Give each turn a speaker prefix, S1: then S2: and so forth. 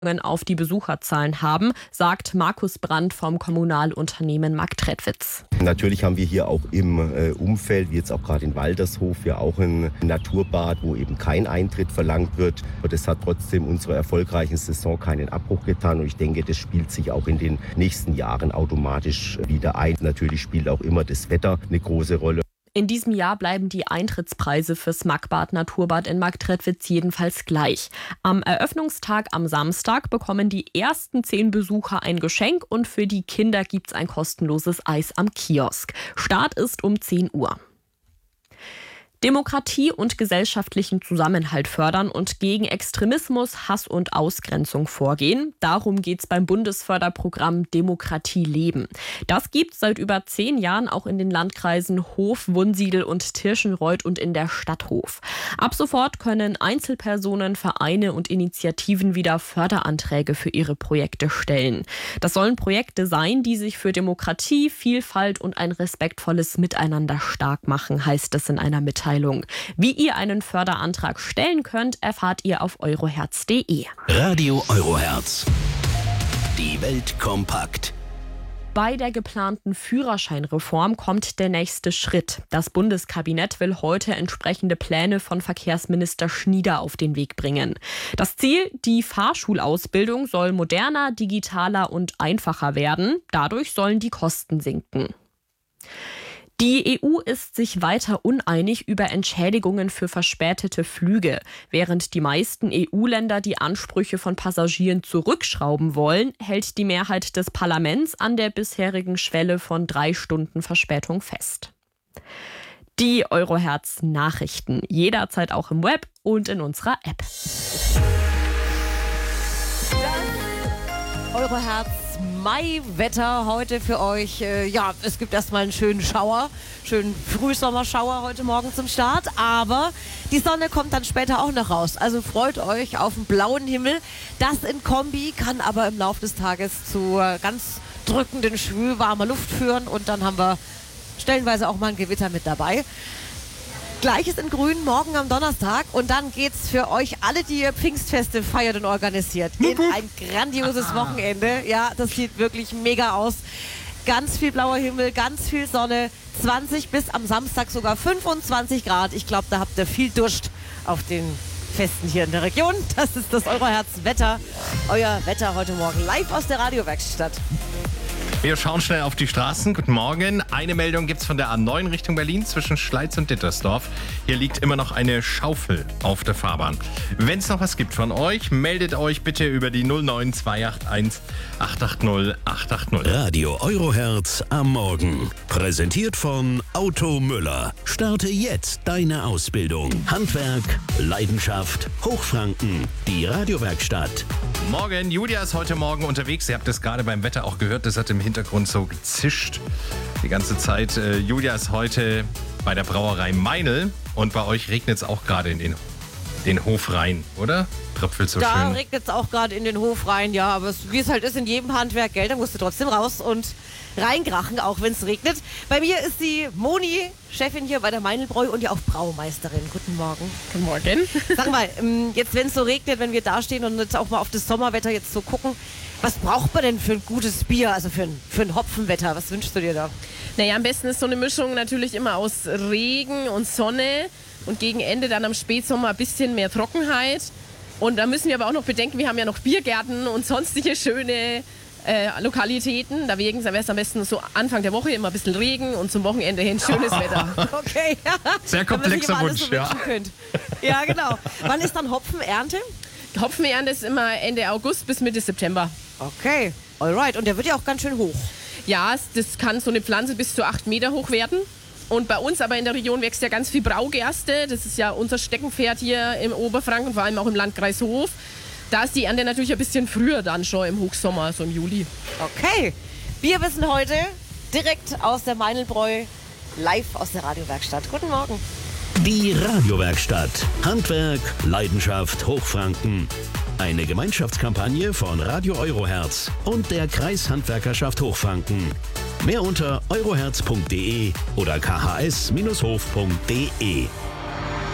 S1: auf die Besucherzahlen haben, sagt Markus Brandt vom Kommunalunternehmen Marktredwitz.
S2: Natürlich haben wir hier auch im Umfeld, wie jetzt auch gerade in Waltershof, ja auch ein Naturbad, wo eben kein Eintritt verlangt wird. Aber das hat trotzdem unserer erfolgreichen Saison keinen Abbruch getan und ich denke, das spielt sich auch in den nächsten Jahren automatisch wieder ein. Natürlich spielt auch immer das Wetter eine große Rolle.
S1: In diesem Jahr bleiben die Eintrittspreise fürs Magbad Naturbad in Marktredwitz jedenfalls gleich. Am Eröffnungstag am Samstag bekommen die ersten 10 Besucher ein Geschenk und für die Kinder gibt's ein kostenloses Eis am Kiosk. Start ist um 10 Uhr. Demokratie und gesellschaftlichen Zusammenhalt fördern und gegen Extremismus, Hass und Ausgrenzung vorgehen. Darum geht's beim Bundesförderprogramm Demokratie leben. Das gibt's seit über 10 Jahren auch in den Landkreisen Hof, Wunsiedel und Tirschenreuth und in der Stadt Hof. Ab sofort können Einzelpersonen, Vereine und Initiativen wieder Förderanträge für ihre Projekte stellen. Das sollen Projekte sein, die sich für Demokratie, Vielfalt und ein respektvolles Miteinander stark machen, heißt es in einer Mitteilung. Wie ihr einen Förderantrag stellen könnt, erfahrt ihr auf euroherz.de.
S3: Radio Euroherz. Die Welt kompakt.
S1: Bei der geplanten Führerscheinreform kommt der nächste Schritt. Das Bundeskabinett will heute entsprechende Pläne von Verkehrsminister Schnieder auf den Weg bringen. Das Ziel, die Fahrschulausbildung soll moderner, digitaler und einfacher werden. Dadurch sollen die Kosten sinken. Die EU ist sich weiter uneinig über Entschädigungen für verspätete Flüge. Während die meisten EU-Länder die Ansprüche von Passagieren zurückschrauben wollen, hält die Mehrheit des Parlaments an der bisherigen Schwelle von 3 Stunden Verspätung fest. Die Euroherz-Nachrichten, jederzeit auch im Web und in unserer App.
S4: Euroherz Maiwetter heute für euch. Ja, es gibt erstmal einen schönen Schauer, schönen Frühsommerschauer heute Morgen zum Start, aber die Sonne kommt dann später auch noch raus. Also freut euch auf den blauen Himmel. Das in Kombi kann aber im Laufe des Tages zu ganz drückenden Schwül warmer Luft führen und dann haben wir stellenweise auch mal ein Gewitter mit dabei. Gleiches in Grün morgen am Donnerstag und dann geht's für euch alle, die ihr Pfingstfeste feiert und organisiert, in ein grandioses Wochenende. Ja, das sieht wirklich mega aus. Ganz viel blauer Himmel, ganz viel Sonne, 20 bis am Samstag sogar 25 Grad. Ich glaube, da habt ihr viel Durst auf den Festen hier in der Region. Das ist das Euroherz-Wetter. Euer Wetter heute Morgen live aus der Radiowerkstatt.
S5: Wir schauen schnell auf die Straßen. Guten Morgen. Eine Meldung gibt es von der A9 Richtung Berlin zwischen Schleiz und Dittersdorf. Hier liegt immer noch eine Schaufel auf der Fahrbahn. Wenn es noch was gibt von euch, meldet euch bitte über die 09281 880 880.
S3: Radio Euroherz am Morgen. Präsentiert von Auto Müller. Starte jetzt deine Ausbildung. Handwerk, Leidenschaft, Hochfranken. Die Radiowerkstatt.
S5: Morgen. Julia ist heute Morgen unterwegs. Ihr habt es gerade beim Wetter auch gehört. Das hat im Hintergrund so gezischt die ganze Zeit. Julia ist heute bei der Brauerei Meinl und bei euch regnet es auch gerade in den Hof rein, oder? Tröpfelt so schön.
S4: Da regnet es auch gerade in den Hof rein, ja, aber wie es halt ist in jedem Handwerk, gell, da musst du trotzdem raus und reinkrachen, auch wenn es regnet. Bei mir ist die Moni, Chefin hier bei der Meinlbräu und ja auch Braumeisterin. Guten Morgen.
S1: Guten Morgen.
S4: Sag mal, jetzt wenn es so regnet, wenn wir da stehen und jetzt auch mal auf das Sommerwetter jetzt so gucken, was braucht man denn für ein gutes Bier, also für ein Hopfenwetter? Was wünschst du dir da?
S6: Naja, am besten ist so eine Mischung natürlich immer aus Regen und Sonne und gegen Ende dann am Spätsommer ein bisschen mehr Trockenheit. Und da müssen wir aber auch noch bedenken, wir haben ja noch Biergärten und sonstige schöne Lokalitäten. Da wäre es am besten so Anfang der Woche immer ein bisschen Regen und zum Wochenende hin schönes Wetter.
S4: Okay, ja.
S5: Sehr komplexer Wunsch,
S4: so ja. Ja, genau. Wann ist dann Hopfenernte?
S6: Hopfenernte ist immer Ende August bis Mitte September.
S4: Okay, alright. Und der wird ja auch ganz schön hoch.
S6: Ja, das kann so eine Pflanze bis zu 8 Meter hoch werden. Und bei uns aber in der Region wächst ja ganz viel Braugerste. Das ist ja unser Steckenpferd hier im Oberfranken, vor allem auch im Landkreis Hof. Da ist die Ernte natürlich ein bisschen früher dann schon im Hochsommer, so im Juli.
S4: Okay, Bierwissen heute direkt aus der Meinlbräu, live aus der Radiowerkstatt. Guten Morgen.
S3: Die Radiowerkstatt. Handwerk, Leidenschaft, Hochfranken. Eine Gemeinschaftskampagne von Radio Euroherz und der Kreishandwerkerschaft Hochfranken. Mehr unter euroherz.de oder khs-hof.de.